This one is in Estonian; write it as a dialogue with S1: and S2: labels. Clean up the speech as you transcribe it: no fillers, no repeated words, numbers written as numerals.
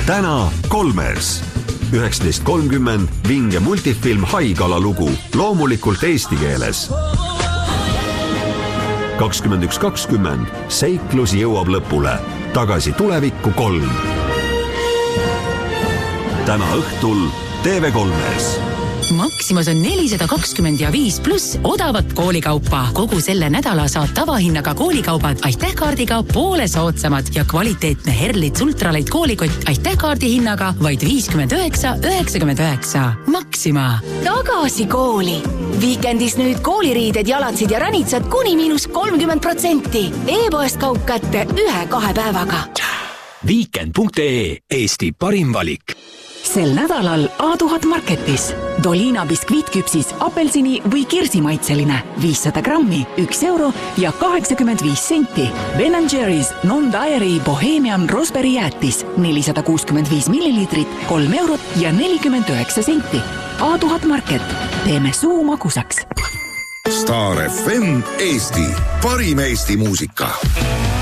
S1: täna Kolmers. 19.30 vinge multifilm Haigala lugu, loomulikult eesti keeles. 21.20 seiklus jõuab lõpule. Tagasi tulevikku 3. Täna õhtul TV3-s.
S2: Maximas on 420 ja 5+ odavat koolikaupa. Kogu selle nädala saad tavahinnaga koolikaubad Aitähkaardiga poole soodsamad ja kvaliteetne Herlit Ultralight koolikott Aitähkaardi hinnaga vaid 59,99. Maxima.
S3: Tagasi kooli. Viikendis nüüd kooliriided, jalatsid ja ranitsad kuni -30%. E-poest kaup kätte 1-2 päevaga.
S4: Weekend.ee, Eesti parim valik.
S5: Sel nädalal A1000 Marketis. Dolina biskviitküpsis apelsini või kirsimaitseline 500 grammi 1 euro ja 85 senti. Ben & Jerry's Non-Dairy Bohemian Raspberry jäätis 465 millilitrit 3 eurot ja 49 senti. A1000 Market. Teeme suu magusaks.
S6: Star FM Eesti. Parim Eesti muusika.